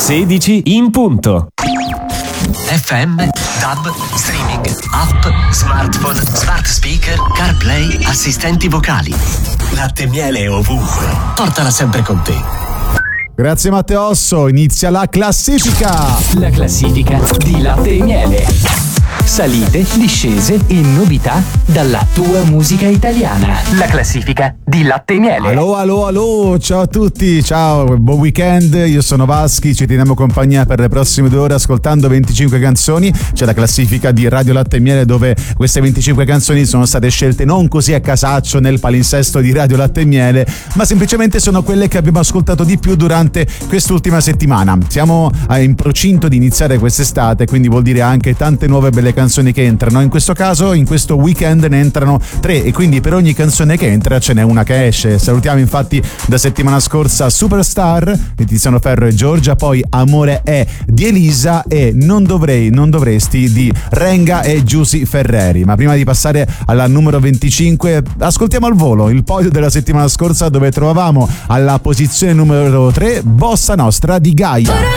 16 in punto. FM, DAB, streaming, app, smartphone, smart speaker, CarPlay, assistenti vocali. Latte e miele ovunque. Portala sempre con te. Grazie Matteosso, inizia la classifica. La classifica di Latte e Miele. Salite, discese e novità dalla tua musica italiana. La classifica di Latte e Miele. Allo, ciao a tutti, ciao, buon weekend, io sono Vaschi, ci teniamo compagnia per le prossime 2 ore ascoltando 25 canzoni. C'è la classifica di Radio Latte e Miele dove queste 25 canzoni sono state scelte non così a casaccio nel palinsesto di Radio Latte e Miele, ma semplicemente sono quelle che abbiamo ascoltato di più durante quest'ultima settimana. Siamo in procinto di iniziare quest'estate, quindi vuol dire anche tante nuove belle canzoni che entrano. In questo caso, in questo weekend ne entrano 3 e quindi per ogni canzone che entra ce n'è una che esce. Salutiamo infatti da settimana scorsa Superstar di Tiziano Ferro e Giorgia, poi Amore è di Elisa e Non dovresti di Renga e Giusy Ferreri. Ma prima di passare alla numero 25 ascoltiamo al volo il podio della settimana scorsa dove trovavamo alla posizione numero 3 Bossa Nostra di Gaia.